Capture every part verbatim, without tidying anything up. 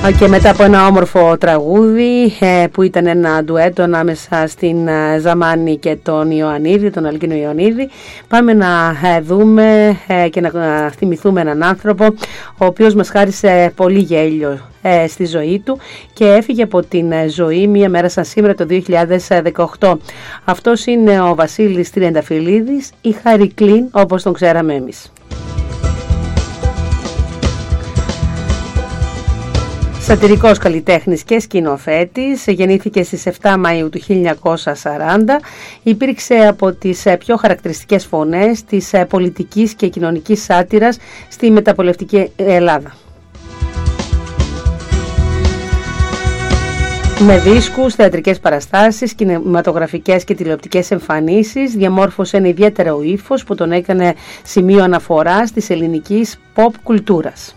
Και μετά από ένα όμορφο τραγούδι που ήταν ένα ντουέτο ανάμεσα στην Ζαμάνη και τον Ιωαννίδη, τον Αλκίνο Ιωαννίδη, πάμε να δούμε και να θυμηθούμε έναν άνθρωπο ο οποίος μας χάρισε πολύ γέλιο στη ζωή του και έφυγε από την ζωή μία μέρα σαν σήμερα το δύο χιλιάδες δεκαοκτώ. Αυτός είναι ο Βασίλης Τριανταφυλλίδης ή Χαρικλίν όπως τον ξέραμε εμείς. Σατυρικός καλλιτέχνης και σκηνοθέτης, γεννήθηκε στις επτά Μαΐου του χίλια εννιακόσια σαράντα, υπήρξε από τις πιο χαρακτηριστικές φωνές της πολιτικής και κοινωνικής σάτυρας στη μεταπολεμική Ελλάδα. Με δίσκους, θεατρικές παραστάσεις, κινηματογραφικές και τηλεοπτικές εμφανίσεις, διαμόρφωσε ένα ιδιαίτερο ύφος που τον έκανε σημείο αναφοράς της ελληνικής pop κουλτούρας.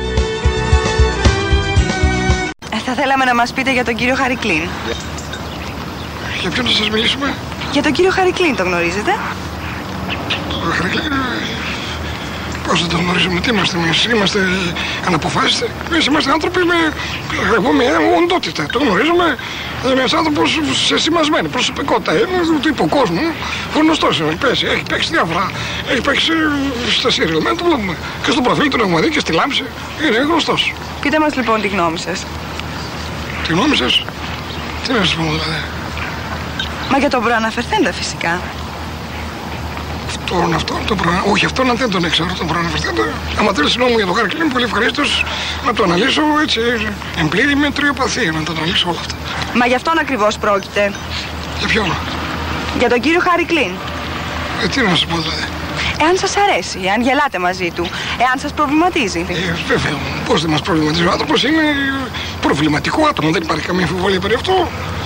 Θα θέλαμε να μας πείτε για τον κύριο Χαρικλίν. Για ποιον θα σας μιλήσουμε? Για τον κύριο Χαρικλίν, τον γνωρίζετε? Ο Χαρικλίν, πώς δεν τον γνωρίζουμε, τι είμαστε εμείς, είμαστε αναποφάσιστοι. Εμείς είμαστε άνθρωποι με, εγώ, με οντότητα, το γνωρίζουμε. Είναι ένας άνθρωπος σε σημασμένη προσωπικότητα, είναι του υποκόσμου, γνωστός είναι, παίζει, έχει παίξει διάφορα, έχει παίξει στα σύριαλ, με το βλέπουμε. Και στο προφίλ τον έχουμε δει και στη Λάμψη, είναι γνωστός. Πείτε μας λοιπόν τη γνώμη σας. Τη γνώμη σας, τι να σας πω δηλαδή? Μα για τον προαναφερθέντα φυσικά. Αυτόν, αυτόν, τον προ... όχι αυτόν αν δεν τον ξέρω, τον προαναφερθέντα. Άμα θέλει συγγνώμη για τον Χαρικλίν, πολύ ευχαρίστως να το αναλύσω έτσι, εμπλήρη με τριοπαθή, να το αναλύσω όλα αυτά. Μα γι' αυτόν ακριβώς πρόκειται. Για ποιον? Για τον κύριο Χαρικλίν. Ε, τι να σας πω δηλαδή? Εάν σας αρέσει, εάν γελάτε μαζί του, εάν σας προβληματίζει. Ε, βέβαια, πώς δεν μας προβληματίζει? Ο άνθρωπος είναι προβληματικό άτομο, δεν υπάρχει καμία αμφιβολία περί αυτού.